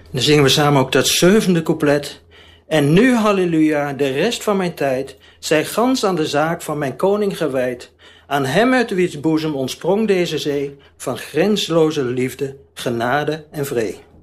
Dan zingen we samen ook dat 7e couplet. En nu, halleluja, de rest van mijn tijd, zij gans aan de zaak van mijn koning gewijd. Aan hem uit wiens boezem ontsprong deze zee, van grensloze liefde, genade en vrede.